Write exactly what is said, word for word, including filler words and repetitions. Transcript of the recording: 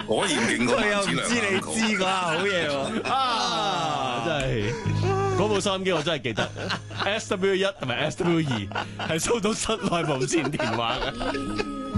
果然勁過佢又唔萬梓良知你知㗎，好嘢喎！ 啊，真係嗰部收音機我真係記得 S W 一同埋 S W 二係收到室內無線電話嘅。